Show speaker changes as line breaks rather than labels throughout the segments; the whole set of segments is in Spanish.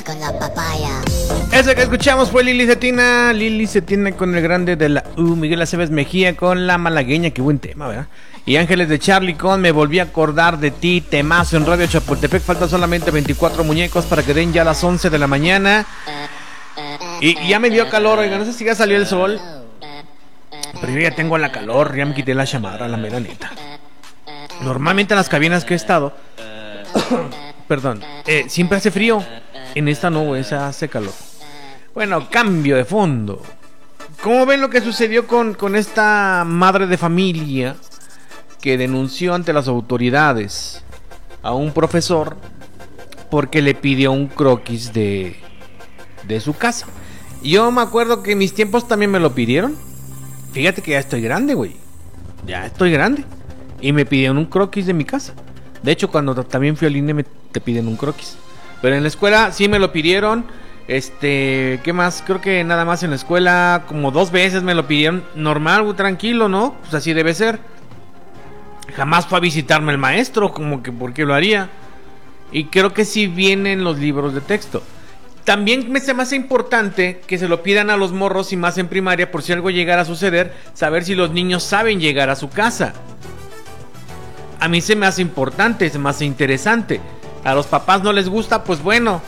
con la papaya.
Esa que escuchamos fue Lili Cetina con el grande de la U, Miguel Aceves Mejía con La Malagueña, qué buen tema, ¿verdad? Y Ángeles de Charlie con Me volví a acordar de ti, temazo en Radio Chapultepec. Faltan solamente 24 muñecos para que den ya las 11 de la mañana. Y ya me dio calor, oiga, no sé si ya salió el sol, pero yo ya tengo la calor, ya me quité la chamarra, la mera neta. Normalmente en las cabinas que he estado, perdón, siempre hace frío. En esta no, esa hace calor. Bueno, cambio de fondo. ¿Cómo ven lo que sucedió con esta madre de familia que denunció ante las autoridades a un profesor porque le pidió un croquis de su casa? Yo me acuerdo que en mis tiempos también me lo pidieron. Fíjate que ya estoy grande, güey. Ya estoy grande. Y me pidieron un croquis de mi casa. De hecho, cuando también fui al INE te piden un croquis. Pero en la escuela sí me lo pidieron. ¿Qué más? Creo que nada más en la escuela como 2 veces me lo pidieron. Normal, güey, tranquilo, ¿no? Pues así debe ser. Jamás fue a visitarme el maestro, como que ¿por qué lo haría? Y creo que sí vienen los libros de texto. También me hace importante que se lo pidan a los morros y más en primaria, por si algo llegara a suceder, saber si los niños saben llegar a su casa. A mí se me hace importante, se me hace interesante. A los papás no les gusta, pues bueno.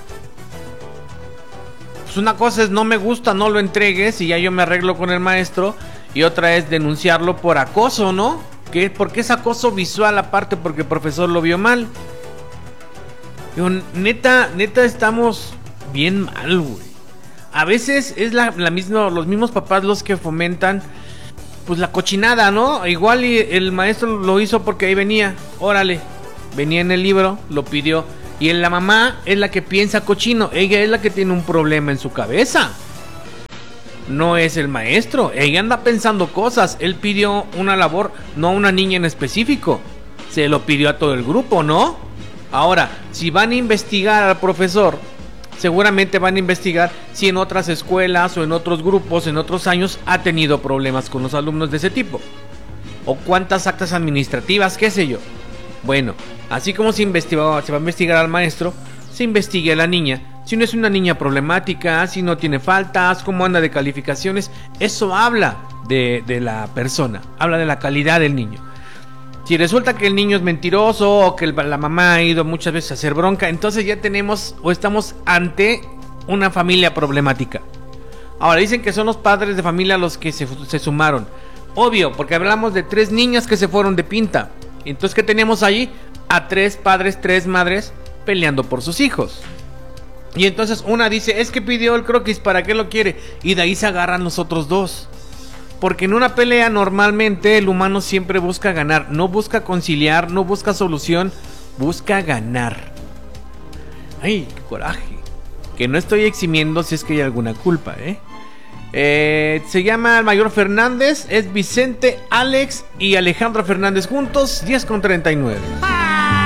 Pues una cosa es no me gusta, no lo entregues y ya yo me arreglo con el maestro. Y otra es denunciarlo por acoso, ¿no? Porque es acoso visual aparte porque el profesor lo vio mal. Digo, neta estamos bien mal, güey. A veces es los mismos papás los que fomentan pues la cochinada, ¿no? Igual y el maestro lo hizo porque ahí venía. Órale, venía en el libro, lo pidió. Y la mamá es la que piensa cochino. Ella es la que tiene un problema en su cabeza. No es el maestro. Ella anda pensando cosas. Él pidió una labor, no a una niña en específico. Se lo pidió a todo el grupo, ¿no? Ahora, si van a investigar al profesor, seguramente van a investigar si en otras escuelas o en otros grupos, en otros años, ha tenido problemas con los alumnos de ese tipo. O cuántas actas administrativas, qué sé yo. Bueno, así como se va a investigar al maestro, se investigue a la niña. Si no es una niña problemática, si no tiene faltas, cómo anda de calificaciones, eso habla de la persona, habla de la calidad del niño. Si resulta que el niño es mentiroso o que la mamá ha ido muchas veces a hacer bronca, entonces ya tenemos o estamos ante una familia problemática. Ahora dicen que son los padres de familia los que se sumaron. Obvio, porque hablamos de 3 niñas que se fueron de pinta. Entonces, ¿qué tenemos allí? A 3 padres, 3 madres peleando por sus hijos. Y entonces una dice, es que pidió el croquis, ¿para qué lo quiere? Y de ahí se agarran los otros 2. Porque en una pelea normalmente el humano siempre busca ganar. No busca conciliar, no busca solución, busca ganar. Ay, qué coraje. Que no estoy eximiendo si es que hay alguna culpa, se llama el Mayor Fernández. Es Vicente, Alex y Alejandro Fernández juntos. 10:39.